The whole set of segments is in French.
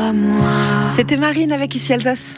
C'était Marine avec Ici Alsace.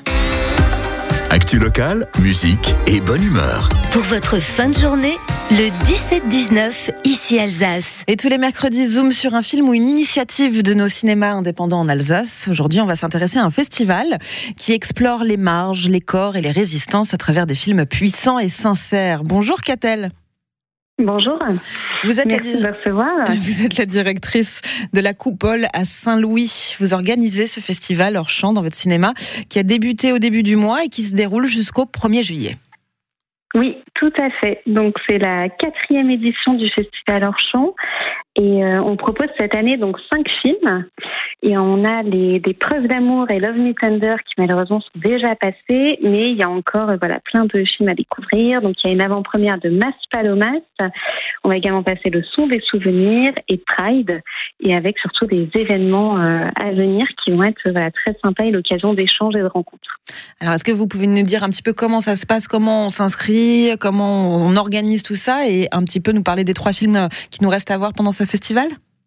Actu locale, musique et bonne humeur. Pour votre fin de journée, le 17-19, Ici Alsace. Et tous les mercredis, zoom sur un film ou une initiative de nos cinémas indépendants en Alsace. Aujourd'hui, on va s'intéresser à un festival qui explore les marges, les corps et les résistances à travers des films puissants et sincères. Bonjour Catel. Bonjour. Merci de me recevoir. Vous êtes la directrice de la Coupole à Saint-Louis. Vous organisez ce festival hors champ dans votre cinéma qui a débuté au début du mois et qui se déroule jusqu'au 1er juillet. Oui, tout à fait. Donc c'est la 4e édition du festival hors champ et on propose cette année donc 5 films et on a des Preuves d'amour et Love Me Tender qui malheureusement sont déjà passés, mais il y a encore plein de films à découvrir. Donc il y a une avant-première de Mas Palomas. On va également passer Le Son des souvenirs et Pride, et avec surtout des événements à venir qui vont être très sympas et l'occasion d'échanges et de rencontres. Alors est-ce que vous pouvez nous dire un petit peu comment ça se passe, comment on s'inscrit, comment on organise tout ça, et un petit peu nous parler des 3 films qui nous restent à voir pendant ce festival ?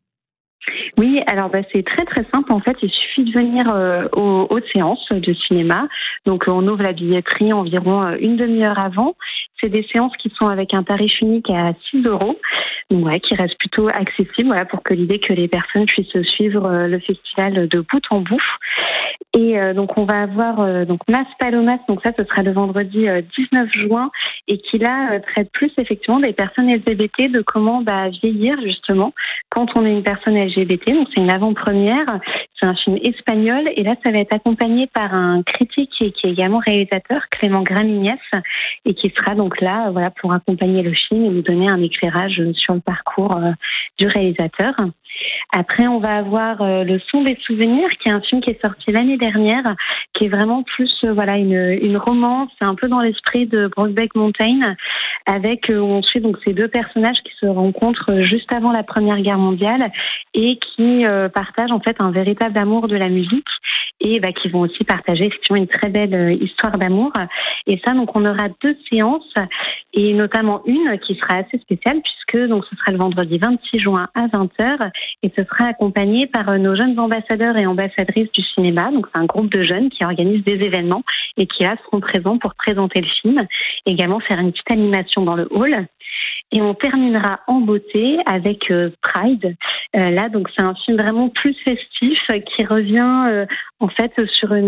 Oui, alors c'est très très simple en fait, il suffit de venir aux séances de cinéma. Donc on ouvre la billetterie environ une demi-heure avant. C'est des séances qui sont avec un tarif unique à 6 €, donc qui reste plutôt accessible, pour que l'idée que les personnes puissent suivre le festival de bout en bout. Et donc on va avoir Mas Palomas, donc ça ce sera le vendredi 19 juin, et qui là traite plus effectivement des personnes LGBT, de comment vieillir justement quand on est une personne LGBT. Donc c'est une avant-première, c'est un film espagnol, et là ça va être accompagné par un critique qui est également réalisateur, Clément Gramignas, et qui sera donc là pour accompagner le film et nous donner un éclairage sur le parcours du réalisateur. Après, on va avoir Le Son des souvenirs, qui est un film qui est sorti l'année dernière, qui est vraiment plus une romance, c'est un peu dans l'esprit de Brokeback Mountain, avec où on suit donc ces 2 personnages qui se rencontrent juste avant la Première Guerre mondiale et qui partagent en fait un véritable amour de la musique, et qui vont aussi partager effectivement une très belle histoire d'amour. Et ça, donc on aura 2 séances, et notamment une qui sera assez spéciale puisque donc ce sera le vendredi 26 juin à 20h, et ce sera accompagné par nos jeunes ambassadeurs et ambassadrices du cinéma. Donc c'est un groupe de jeunes qui organisent des événements et qui là seront présents pour présenter le film, et également faire une petite animation dans le hall. Et on terminera en beauté avec Pride. Là, donc c'est un film vraiment plus festif qui revient en fait sur on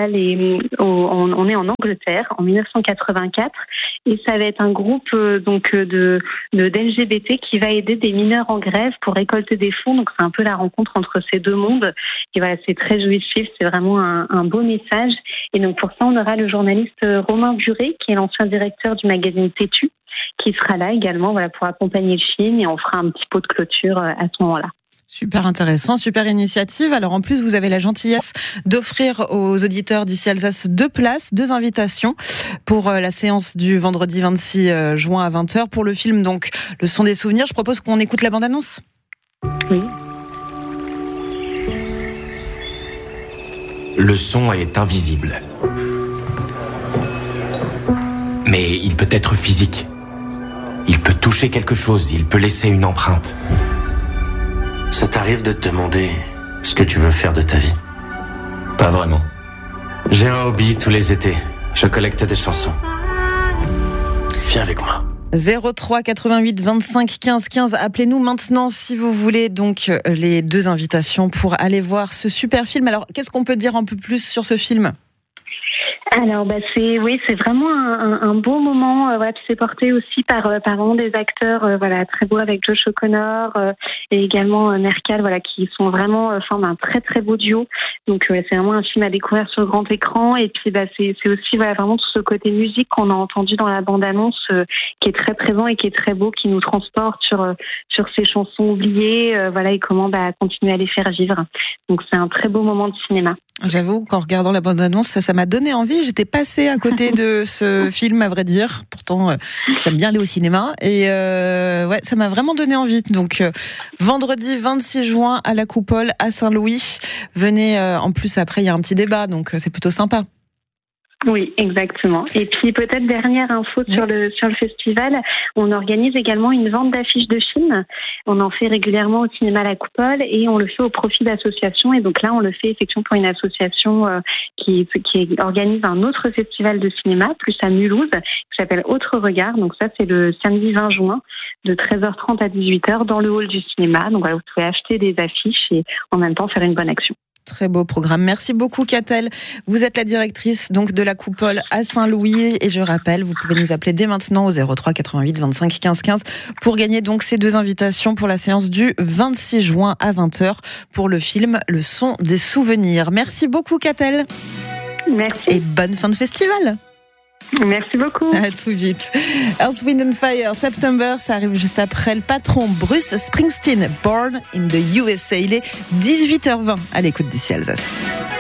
est en Angleterre en 1984, et ça va être un groupe d'LGBT qui va aider des mineurs en grève pour récolter des fonds. Donc c'est un peu la rencontre entre ces 2 mondes. Et c'est très jouissif, c'est vraiment un beau message. Et donc pour ça, on aura le journaliste Romain Buret, qui est l'ancien directeur du magazine Têtu, qui sera là également pour accompagner le film, et on fera un petit pot de clôture à ce moment-là. Super intéressant, super initiative. Alors en plus, vous avez la gentillesse d'offrir aux auditeurs d'Ici Alsace 2 places, 2 invitations pour la séance du vendredi 26 juin à 20h pour le film donc Le Son des souvenirs. Je propose qu'on écoute la bande-annonce. Oui. Le son est invisible. Mais il peut être physique. Il peut toucher quelque chose, il peut laisser une empreinte. Ça t'arrive de te demander ce que tu veux faire de ta vie? Pas vraiment. J'ai un hobby tous les étés. Je collecte des chansons. Viens avec moi. 03 88 25 15 15. Appelez-nous maintenant si vous voulez donc les 2 invitations pour aller voir ce super film. Alors, qu'est-ce qu'on peut dire un peu plus sur ce film ? Alors c'est vraiment un beau moment, puis c'est porté aussi par vraiment des acteurs très beaux, avec Josh O'Connor et également Mercal, qui sont vraiment forment un très très beau duo. Donc c'est vraiment un film à découvrir sur grand écran, et puis c'est aussi vraiment tout ce côté musique qu'on a entendu dans la bande-annonce qui est très présent et qui est très beau, qui nous transporte sur ces chansons oubliées, et comment continuer à les faire vivre. Donc c'est un très beau moment de cinéma. J'avoue qu'en regardant la bande-annonce, ça m'a donné envie. J'étais passée à côté de ce film, à vrai dire. Pourtant, j'aime bien aller au cinéma. Et ça m'a vraiment donné envie. Donc, vendredi 26 juin à la Coupole à Saint-Louis. Venez, en plus, après, il y a un petit débat. Donc, c'est plutôt sympa. Oui, exactement. Et puis peut-être dernière info sur le festival, on organise également une vente d'affiches de films. On en fait régulièrement au cinéma La Coupole et on le fait au profit d'associations. Et donc là, on le fait effectivement pour une association qui organise un autre festival de cinéma, plus à Mulhouse, qui s'appelle Autre Regard. Donc ça, c'est le samedi 20 juin de 13h30 à 18h dans le hall du cinéma. Donc voilà, vous pouvez acheter des affiches et en même temps faire une bonne action. Très beau programme. Merci beaucoup, Catel. Vous êtes la directrice donc de la Coupole à Saint-Louis et je rappelle, vous pouvez nous appeler dès maintenant au 03 88 25 15 15 pour gagner donc ces 2 invitations pour la séance du 26 juin à 20h pour le film Le Son des Souvenirs. Merci beaucoup, Catel. Merci. Et bonne fin de festival. Merci beaucoup. À tout vite. Earth, Wind & Fire, September, ça arrive juste après le patron Bruce Springsteen, Born in the USA. Il est 18h20 à l'écoute d'ici Alsace.